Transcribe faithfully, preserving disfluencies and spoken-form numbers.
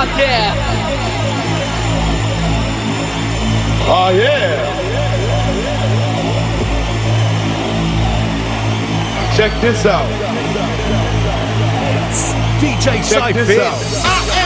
out there. Oh yeah. Check this out. D J Check this Cypher. out.